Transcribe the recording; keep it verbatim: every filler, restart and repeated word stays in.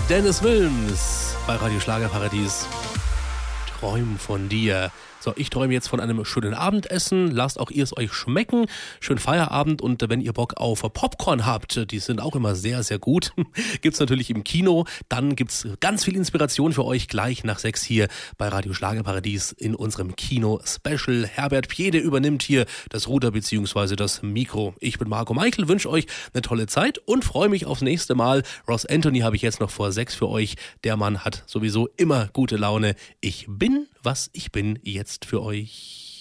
Dennis Wilms bei Radio Schlagerparadies. Träum von dir. So, ich träume jetzt von einem schönen Abendessen. Lasst auch ihr es euch schmecken. Schönen Feierabend und wenn ihr Bock auf Popcorn habt, die sind auch immer sehr, sehr gut, gibt's natürlich im Kino. Dann gibt's ganz viel Inspiration für euch gleich nach sechs hier bei Radio Schlagerparadies in unserem Kino-Special. Herbert Piede übernimmt hier das Ruder bzw. das Mikro. Ich bin Marco Meichel, wünsche euch eine tolle Zeit und freue mich aufs nächste Mal. Ross Anthony habe ich jetzt noch vor sechs für euch. Der Mann hat sowieso immer gute Laune. Ich bin, was ich bin, jetzt für euch.